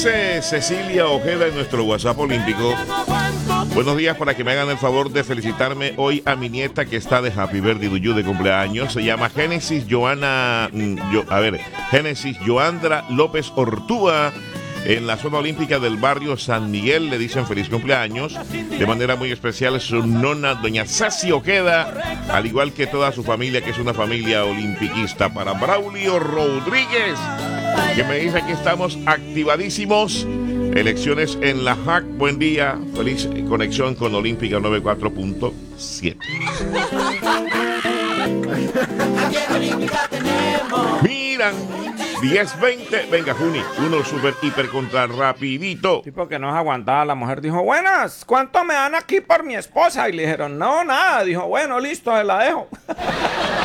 Dice Cecilia Ojeda en nuestro WhatsApp olímpico: buenos días, para que me hagan el favor de felicitarme hoy a mi nieta que está de Happy Birthday to you de cumpleaños. Se llama Génesis Génesis Joandra López Ortúa, en la zona olímpica del barrio San Miguel. Le dicen feliz cumpleaños de manera muy especial su nona, doña Ceci Ojeda, al igual que toda su familia, que es una familia olimpiquista. Para Braulio Rodríguez, que me dice que estamos activadísimos. Elecciones en la JAC, buen día, feliz conexión con Olímpica 94.7. Miran, 10:20, venga Juni, uno super hiper contra rapidito. Tipo que no se aguantaba, la mujer dijo: buenas, ¿cuánto me dan aquí por mi esposa? Y le dijeron: no, nada. Dijo: bueno, listo, se la dejo.